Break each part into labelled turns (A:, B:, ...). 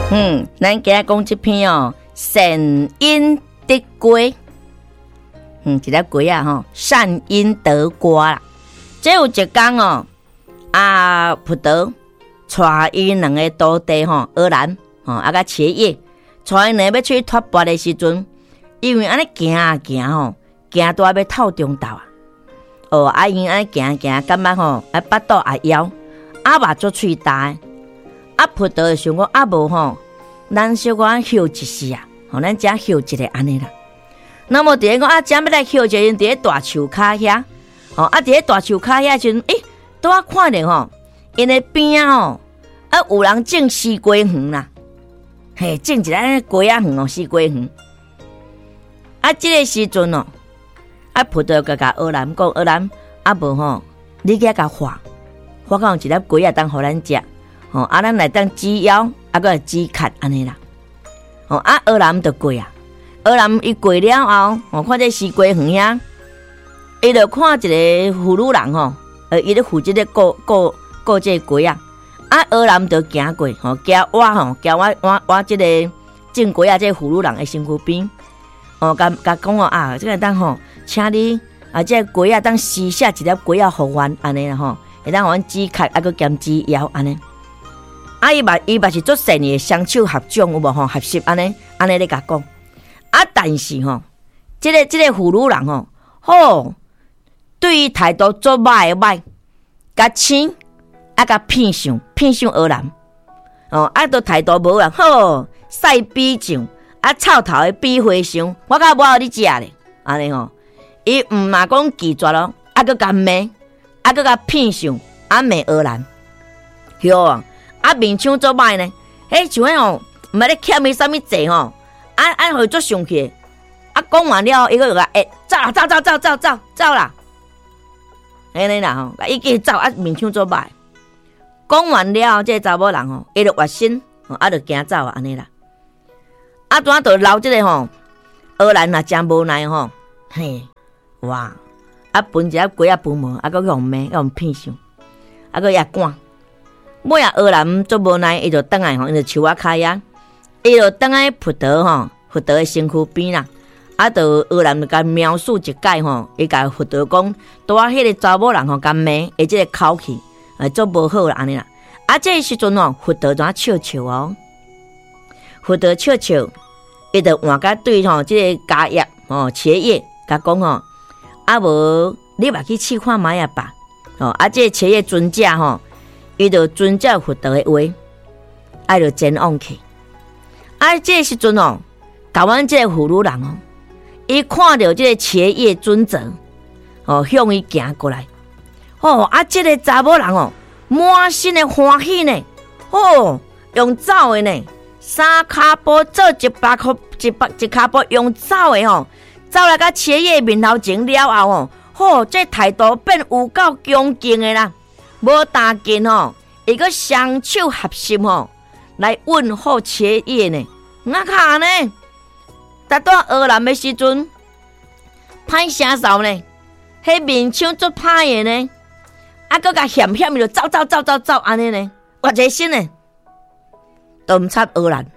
A: 咱今日讲这篇哦，善因得果。一粒果啊吼，善因得果啦。这有一天哦，葡萄带因两个徒弟吼，荷兰甲茄叶，带因两个要出去托钵的时阵，因为安尼行啊行吼，行到要透中道啊。因安尼行行，感觉吼，巴肚也枵，嘛足喙大。葡萄就想讲无吼，咱小可休一时啊，咱只休一个安尼啦。那么伫讲只要来休一个，因伫大树骹遐，伫大树骹遐时阵，拄啊看着吼，因的边啊有人种西瓜园啦，种一个瓜仔园西瓜园。这个时阵葡萄甲荷兰讲，荷兰无吼，你去甲画到一粒瓜仔当互咱食，咱来当煮腰，个煮壳安尼啦。荷兰就过啊。荷兰伊过了后，看这西瓜园遐，伊就看一个妇女人伊咧负责咧顾这瓜啊。荷兰就行过，行我这个种瓜啊，这妇女人的身躯边，甲讲这个当请你这瓜啊当撕下一粒瓜啊，互阮安尼啦会当互阮煮壳个兼煮腰安尼。伊嘛是做善意的双手合掌有无合适安尼咧甲讲。但是这个妇女人对伊态度做歹，甲请甲骗上荷兰都态度无人晒比上臭头的比花香，我甲无你食咧安尼伊嘛讲拒绝咯，佮甲骂，佮甲骗上骂荷兰，哟面腔做歹呢，像迄毋捌咧欠伊啥物济互伊做上去，讲完了，伊个就讲走啦，安尼啦伊继续走，面腔做歹。讲完了，这个查某人伊就越心，就行走安尼啦。拄就留这个荷兰真无奈哇！分一粒瓜分无，佮用骂，用骗上，佮也赶。尾荷兰做无奈，伊就倒来伊就树仔骹遐，伊就倒来葡萄的身躯边啦。就荷兰就甲描述一解伊甲葡萄讲，拄迄个查某人甲骂，伊即个口气做无好啦安尼啦。这个时阵葡萄怎笑葡萄笑，伊就换甲对即个家业茄叶甲讲无你嘛去试看卖吧。即个茄叶尊者伊就遵照葡萄的话，就前往去。这个时阵甲阮即个妇女人伊看到即个茄叶尊者向伊行过来。即个查某人满身的欢喜呢，用走的呢，三骹步做一骹步用走的走来甲茄叶面头前了后这态度变有够恭敬的啦。无大见伊个双手合十来问候茄叶呢，卡呢？达到荷兰的时阵，歹声扫呢，迄面腔足歹的呢，佮甲险险就走安尼呢，我这心呢，都毋插荷兰。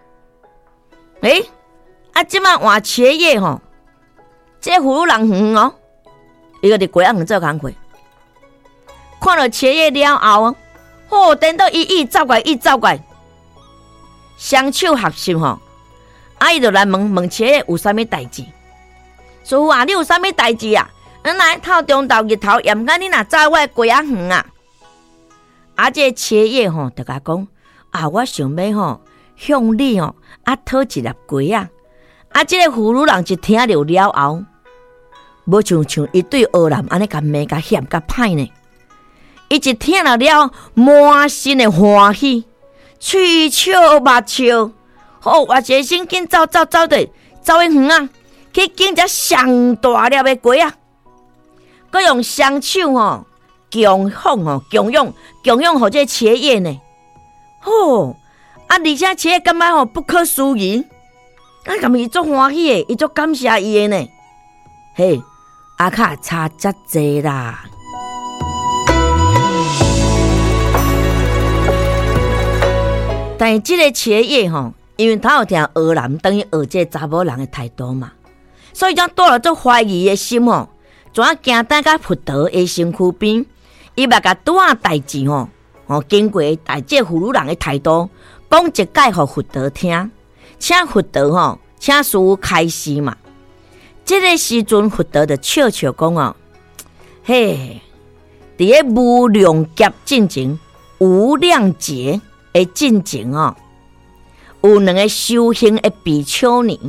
A: 即摆换茄叶这妇女人伊个伫鬼仔园做工课，看到茄叶了后，等到伊走过来，双手合十伊就来问茄叶有啥物代志。师傅你有啥物代志啊？咱来透中昼日头，也毋敢你若走我鬼仔园啊。这个茄叶就甲讲我想要向你讨一粒瓜啊。这个妇女人一听着了后，无像伊对荷兰安尼甲骂甲险甲歹呢。伊一听了满身的欢喜，喙笑目笑。我一心紧走去园去捡只上大粒的瓜佮用双手供养互这茄叶呢。而且茄叶感觉不可思议，感觉伊足欢喜的，伊足感谢伊的呢。卡差遮济啦。但是这个茄叶因为他有听学人等于学这查某人的态度嘛，所以才带了做怀疑的心哦，怎啊行等到佛陀的身躯边，伊嘛甲拄仔代志经过这妇女人的态度，讲一解互佛陀听，请佛陀请师父开示嘛。这个时阵，佛陀就笑笑讲嘿，伫咧无量劫进前、无量劫的进前有两个修行的比丘尼，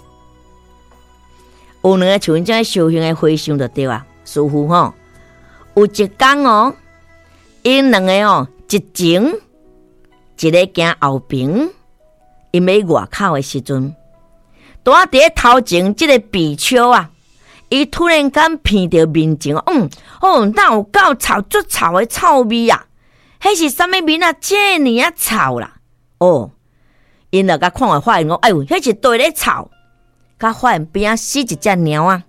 A: 有两个像这样修行的和尚就对啊。师父有一天因两个一前一个行后边，因要外口的时阵，拄啊伫咧头前这个比丘伊突然间闻到面前哪有够臭，足臭的臭味啊！迄是啥物味啊？这呢臭啦！因就甲看下发现哎呦，迄是对咧臭。甲发现边死一只猫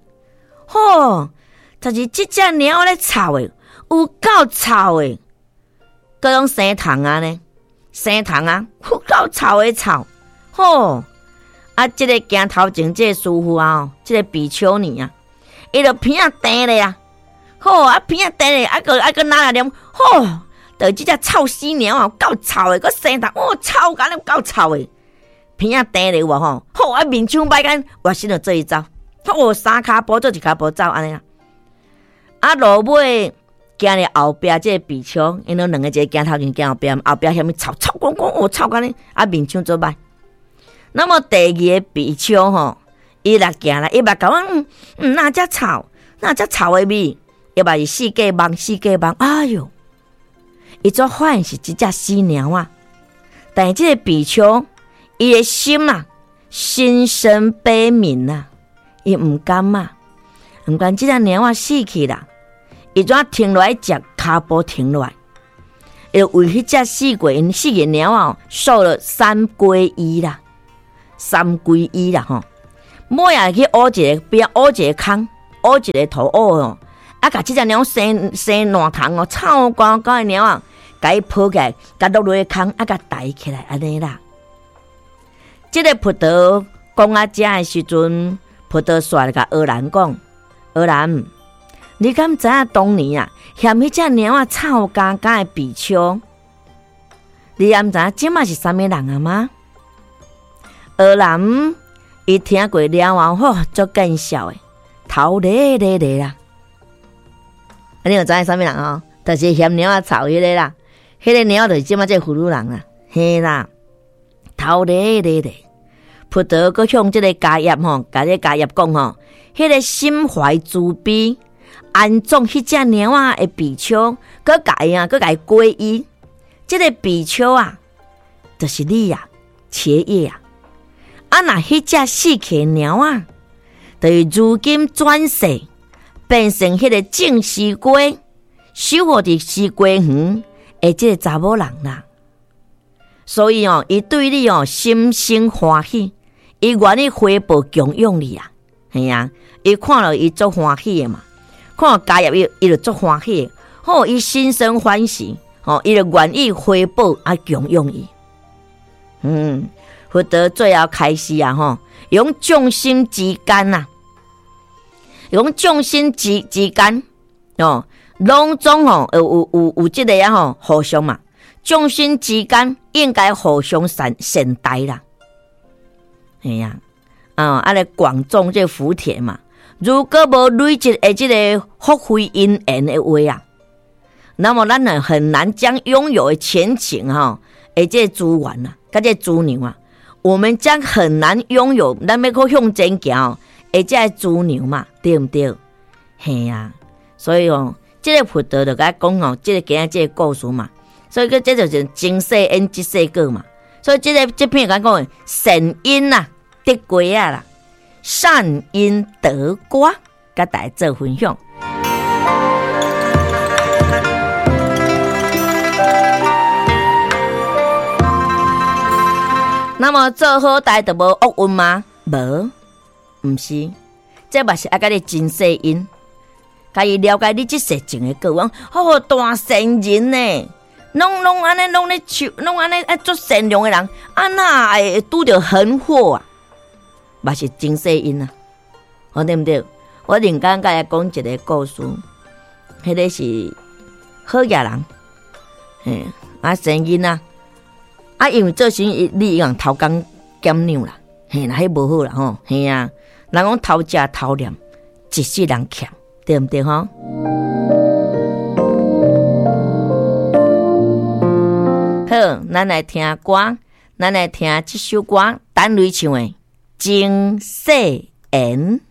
A: 就是这只猫咧臭的，有够臭的。各种生虫呢，生虫有够臭的臭。这个行头前这个师傅这个比丘尼伊就鼻顶咧鼻顶咧，个拿来念就这只臭死猫够臭的，个生虫臭干了够臭的，鼻顶咧有无面枪摆干，我先就做一走，三骹步做一骹步走安尼落尾行咧后壁这个比丘，因两个一个行头前行后壁，后壁遐物臭臭光光臭干咧，面枪做歹。那么第二个比丘伊来行来，伊嘛讲哪只臭，哪只臭的味，伊嘛是四界望，哎哟，伊做发现是一只死猫但是这个比丘伊的心心生悲悯伊唔甘唔管这只猫死去啦，伊怎停落来食，骹步停落来，伊为迄只死过因死个猫受了3皈依啦，3皈依啦每日去挖一个边挖一个坑，挖一个土甲这只猫生烂虫臭光光的猫甲伊抱起来，甲落落个坑甲抬起来安尼啦。这个佛陀讲这的时阵，佛陀煞甲学人讲：学人，你敢知影当年嫌迄只猫臭干干的比丘，你敢知影即嘛是啥物人吗？学人伊听过了后足见笑的，头咧咧咧啦。你有知影啥物人就是嫌猫臭迄个啦，迄个猫就是即嘛这妇女人啦，嘿啦，头咧咧咧。佛陀佮向这个家业甲这家业讲迄个心怀慈悲，安葬迄只猫的比丘，佮甲伊皈依。这个比丘就是你切叶若迄只死去猫就是如今转世变成迄个正西瓜，守护伫西瓜园的这个查某人啦。所以伊对你心生欢喜，伊愿意回报供养你系伊看了伊足欢喜的嘛，看到家业伊就足欢喜的，伊心生欢喜，伊就愿意回报供养伊。佛陀最后开始用众生之间用众生之间拢总有这个互相嘛，众生之间应该互相善待啦。来广种这福田嘛。如果无累积的这个福慧因缘的话那么咱很难将拥有的前景这个资源跟这资粮我们将很难拥有咱要去向前行这个资粮嘛，对不对？嘿所以这个佛陀就甲讲这个今日这个故事嘛，所以这就是前世因即世果嘛。所以这篇讲善因得果啦，善因得果，甲大家做分享。那么做好代就无恶运吗？无，不是，这嘛是甲你真世因，甲伊了解你这世情的果，大善人呢， 拢安尼拢咧笑，拢安尼做善良的人，哪会拄着横祸啊？嘛是真世因啊，对不对？我另间甲来讲一个故事，迄个是好野人，生囡啊，因为做生意你用偷工减量啦，那迄无好啦吼，人讲偷食偷念，一世人欠，对不对吼？好，咱来听歌，咱来听这首歌，单雷唱的《真世缘》。